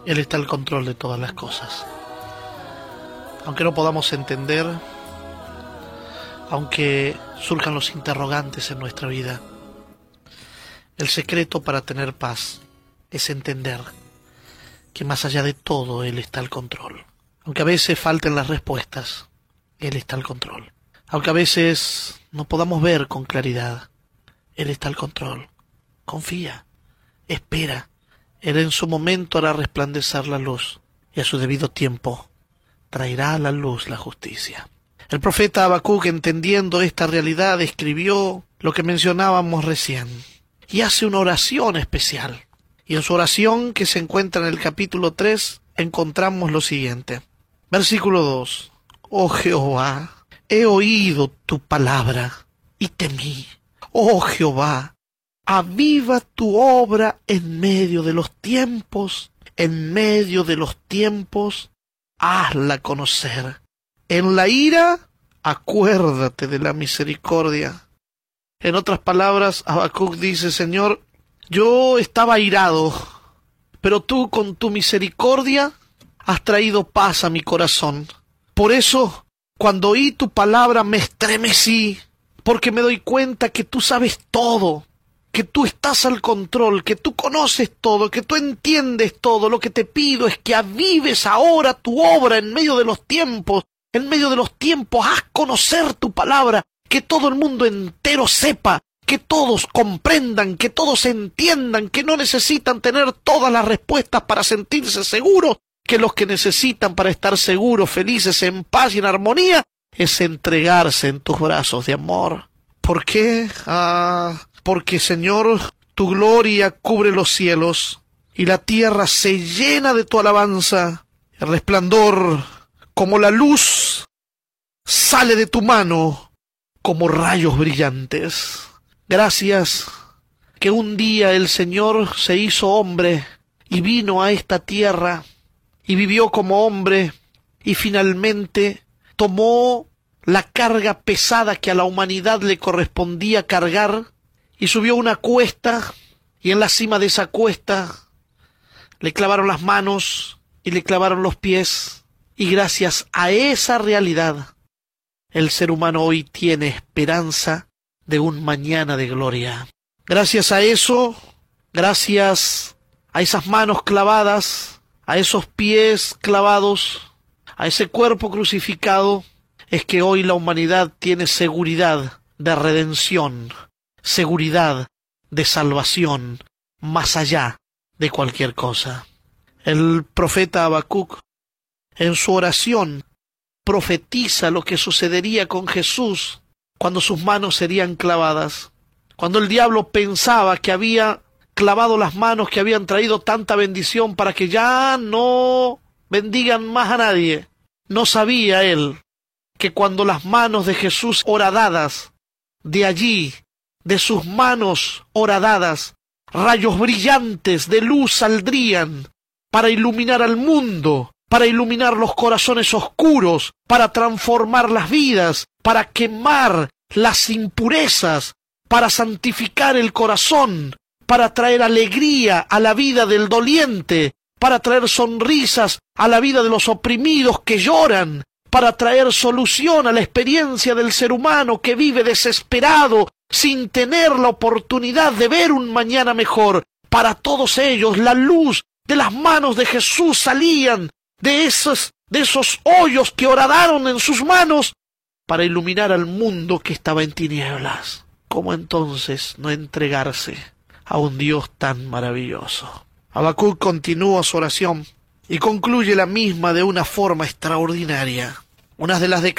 Él está al control de todas las cosas. Aunque no podamos entender, aunque surjan los interrogantes en nuestra vida, el secreto para tener paz es entender que más allá de todo Él está al control. Aunque a veces falten las respuestas, Él está al control. Aunque a veces no podamos ver con claridad, Él está al control. Confía, espera. Él en su momento hará resplandecer la luz y a su debido tiempo traerá a la luz la justicia. El profeta Habacuc, entendiendo esta realidad, escribió lo que mencionábamos recién y hace una oración especial. Y en su oración, que se encuentra en el capítulo 3, encontramos lo siguiente. Versículo 2. Oh Jehová, he oído tu palabra y temí. Oh Jehová, aviva tu obra en medio de los tiempos, hazla conocer. En la ira, acuérdate de la misericordia. En otras palabras, Habacuc dice, Señor, yo estaba airado, pero tú con tu misericordia has traído paz a mi corazón. Por eso, cuando oí tu palabra me estremecí, porque me doy cuenta que tú sabes todo, que tú estás al control, que tú conoces todo, que tú entiendes todo. Lo que te pido es que avives ahora tu obra en medio de los tiempos. En medio de los tiempos, haz conocer tu palabra, que todo el mundo entero sepa, que todos comprendan, que todos entiendan, que no necesitan tener todas las respuestas para sentirse seguros, que los que necesitan para estar seguros, felices, en paz y en armonía, es entregarse en tus brazos de amor. ¿Por qué? Porque, Señor, tu gloria cubre los cielos y la tierra se llena de tu alabanza. El resplandor, como la luz, sale de tu mano como rayos brillantes. Gracias que un día el Señor se hizo hombre y vino a esta tierra y vivió como hombre y finalmente tomó la carga pesada que a la humanidad le correspondía cargar y subió a una cuesta y en la cima de esa cuesta le clavaron las manos y le clavaron los pies. Y gracias a esa realidad, el ser humano hoy tiene esperanza de un mañana de gloria. Gracias a eso, gracias a esas manos clavadas, a esos pies clavados, a ese cuerpo crucificado, es que hoy la humanidad tiene seguridad de redención, seguridad de salvación, más allá de cualquier cosa. El profeta Habacuc, en su oración, profetiza lo que sucedería con Jesús cuando sus manos serían clavadas. Cuando el diablo pensaba que había clavado las manos que habían traído tanta bendición para que ya no bendigan más a nadie, no sabía él que cuando las manos de Jesús horadadas, de allí, de sus manos horadadas, rayos brillantes de luz saldrían para iluminar al mundo, para iluminar los corazones oscuros, para transformar las vidas, para quemar las impurezas, para santificar el corazón, para traer alegría a la vida del doliente, para traer sonrisas a la vida de los oprimidos que lloran, para traer solución a la experiencia del ser humano que vive desesperado, sin tener la oportunidad de ver un mañana mejor. Para todos ellos la luz de las manos de Jesús salían de esos hoyos que horadaron en sus manos para iluminar al mundo que estaba en tinieblas. ¿Cómo entonces no entregarse a un Dios tan maravilloso? Habacuc continúa su oración y concluye la misma de una forma extraordinaria. Una de las